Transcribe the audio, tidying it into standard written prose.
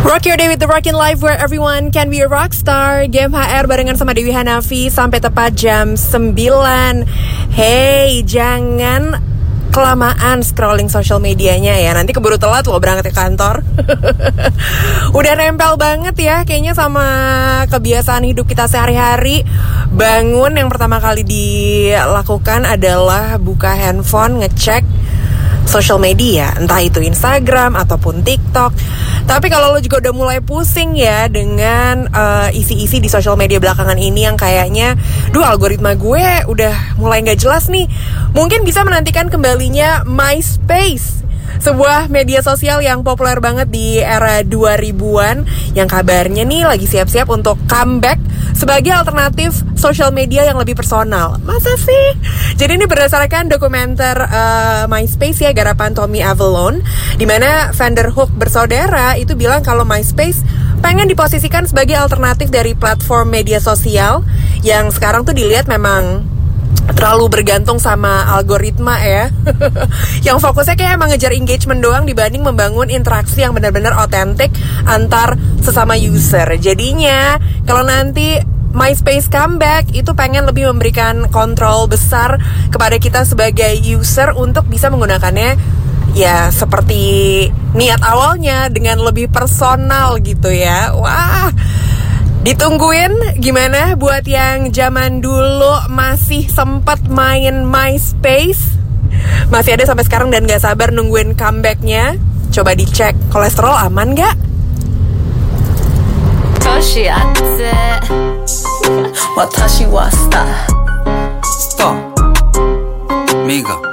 Rock your day with the Rockin' Life where everyone can be a rockstar. GMHR barengan sama Dewi Hanafi sampai tepat jam 9. Hey, jangan kelamaan scrolling social medianya ya. Nanti keburu telat loh berangkat ke kantor. Udah nempel banget ya kayaknya sama kebiasaan hidup kita sehari-hari. Bangun yang pertama kali dilakukan adalah buka handphone, ngecek social media, entah itu Instagram ataupun TikTok. Tapi kalau lo juga udah mulai pusing ya dengan isi-isi di social media belakangan ini yang kayaknya, algoritma gue udah mulai gak jelas nih, mungkin bisa menantikan kembalinya MySpace, sebuah media sosial yang populer banget di era 2000-an yang kabarnya nih lagi siap-siap untuk comeback sebagai alternatif social media yang lebih personal. Masa sih? Jadi ini berdasarkan dokumenter MySpace ya, garapan Tommy Avalon, di mana Vanderhook bersaudara itu bilang kalau MySpace pengen diposisikan sebagai alternatif dari platform media sosial yang sekarang tuh dilihat memang terlalu bergantung sama algoritma ya. Yang fokusnya kayak emang ngejar engagement doang dibanding membangun interaksi yang benar-benar otentik antar sesama user. Jadinya kalau nanti MySpace comeback itu pengen lebih memberikan kontrol besar kepada kita sebagai user untuk bisa menggunakannya ya seperti niat awalnya dengan lebih personal gitu ya. Wah, ditungguin gimana buat yang zaman dulu masih sempat main MySpace. Masih ada sampai sekarang dan gak sabar nungguin comebacknya. Coba dicek kolesterol aman gak? Toshi atse Watashi wa star Star Mega